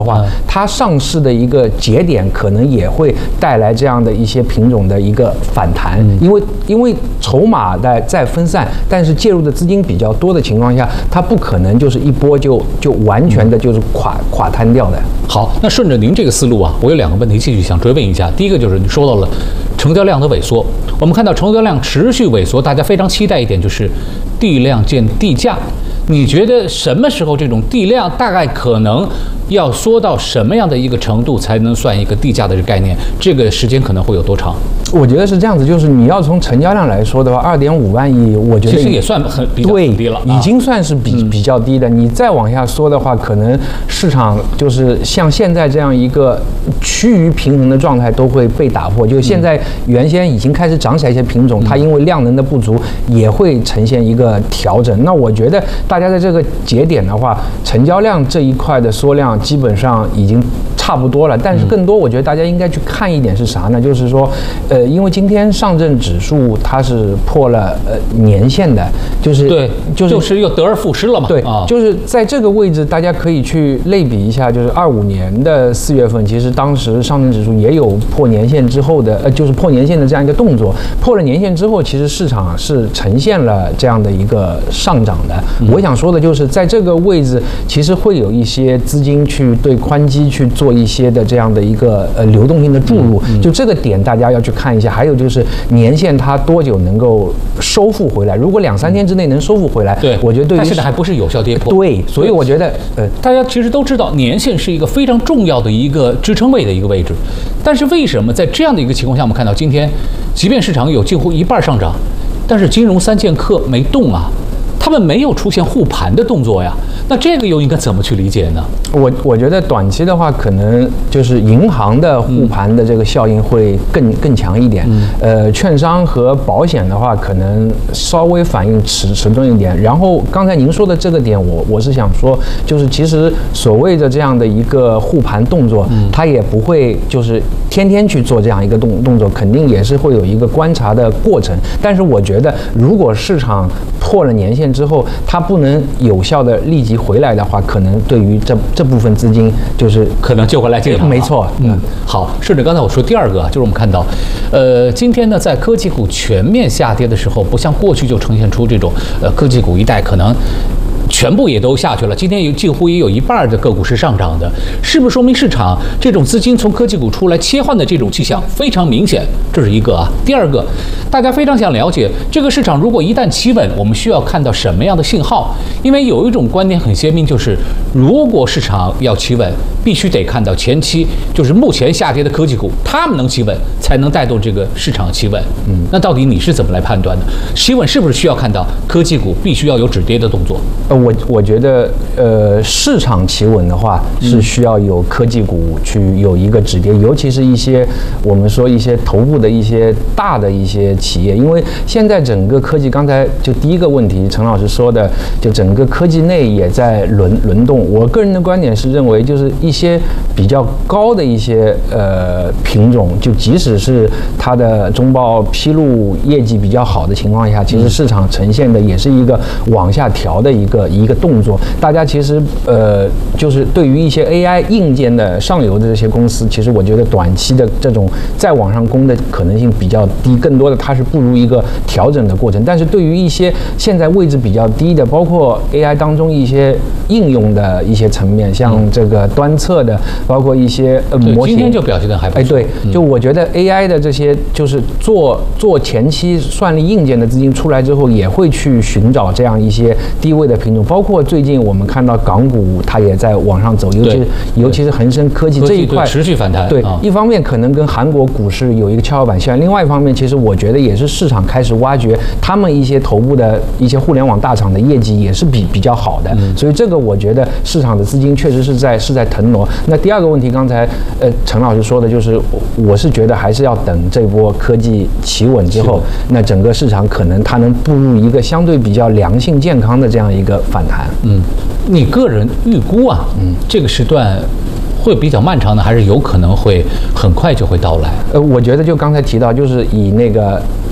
话，它上市的一个节点可能也会带来这样的一些品种的一个反弹，因为筹码在分散，但是介入的资金比较多的情况下，它不可能就是一波就完全的就是垮摊掉的。 好，那顺着您这个思路啊，我有2个问题继续想追问一下。第一个就是你说到了成交量的萎缩，我们看到成交量持续萎缩，大家非常期待一点就是地量见地价。你觉得什么时候这种地量大概可能要缩到什么样的一个程度才能算一个地价的这个概念？这个时间可能会有多长？ 我觉得是这样子，就是你要从成交量来说的话，2.5万亿，我觉得其实也算比较低了， 已经算是比较低的。你再往下说的话，可能市场就是像现在这样一个趋于平衡的状态都会被打破。就现在原先已经开始涨起来一些品种，它因为量能的不足，也会呈现一个调整。那我觉得大家在这个节点的话，成交量这一块的缩量基本上已经差不多了。但是更多，我觉得大家应该去看一点是啥呢？就是说，因为今天上证指数它是破了年线的，就是对，就是又得而复失了嘛。 对，就是在这个位置，大家可以去类比一下，就是25年的4月份，其实当时上证指数也有破年线之后的，就是破年线的这样一个动作。破了年线之后，其实市场是呈现了这样的一个上涨的。我想说的就是在这个位置，其实会有一些资金去对宽基去做一些的这样的一个流动性的注入，就这个点大家要去看一下。还有就是年线它多久能够收复回来？如果2-3天之内能收复回来， 对， 我觉得对于它现在还不是有效跌破。 对，所以我觉得大家其实都知道年线是一个非常重要的一个支撑位的一个位置，但是为什么在这样的一个情况下，我们看到今天即便市场有近乎一半上涨，但是金融3剑客没动啊？他们没有出现护盘的动作呀，那这个又应该怎么去理解呢？ 我觉得短期的话，可能就是银行的护盘的这个效应会更强一点，券商和保险的话，可能稍微反应迟钝一点。然后刚才您说的这个点，我是想说，就是其实所谓的这样的一个护盘动作，它也不会就是天天去做这样一个动作，肯定也是会有一个观察的过程。但是我觉得，如果市场破了年线之后，它不能有效的立即回来的话，可能对于这部分资金就是可能就回来进场。 没错， 好，顺着刚才我说第2个，就是我们看到，今天呢，在科技股全面下跌的时候，不像过去就呈现出这种科技股一带可能全部也都下去了。今天几乎也有一半的个股是上涨的，是不是说明市场这种资金从科技股出来切换的这种迹象非常明显？这是一个啊。第2个，大家非常想了解这个市场如果一旦企稳，我们需要看到什么样的信号？因为有一种观点很鲜明，就是如果市场要企稳，必须得看到前期就是目前下跌的科技股，它们能企稳，才能带动这个市场企稳。那到底你是怎么来判断的？企稳是不是需要看到科技股必须要有止跌的动作？ 我觉得市场企稳的话是需要有科技股去有一个止跌，尤其是一些我们说一些头部的一些大的一些企业，因为现在整个科技，刚才就第一个问题陈老师说的，就整个科技内也在轮动。我个人的观点是认为，就是一些比较高的一些品种，就即使是它的中报披露业绩比较好的情况下，其实市场呈现的也是一个往下调的一个动作。大家其实就是对于一些 AI 硬件的上游的这些公司，其实我觉得短期的这种再往上攻的可能性比较低，更多的它是步入一个调整的过程。但是对于一些现在位置比较低的，包括 AI 当中一些应用的一些层面，像这个端测的，包括一些模型， 今天就表现得还不错。 对，就我觉得 AI 的这些就是做前期算力硬件的资金出来之后，也会去寻找这样一些低位的品种，包括最近我们看到港股它也在往上走，尤其是恒生科技这一块持续反弹。 对，一方面可能跟韩国股市有一个跷跷板效应，另外一方面其实我觉得也是市场开始挖掘他们一些头部的一些互联网大厂的业绩也是比较好的，所以这个我觉得市场的资金确实是在腾挪。那第2个问题，刚才陈老师说的就是，我是觉得还是要等这波科技企稳之后，那整个市场可能它能步入一个相对比较良性健康的这样一个反弹。 你个人预估啊，这个时段会比较漫长呢，还是有可能会很快就会到来？ 我觉得就刚才提到，就是以那个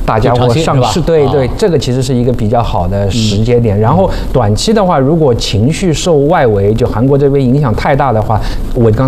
大家伙上市，对对，这个其实是一个比较好的时间点。然后短期的话，如果情绪受外围就韩国这边影响太大的话，我刚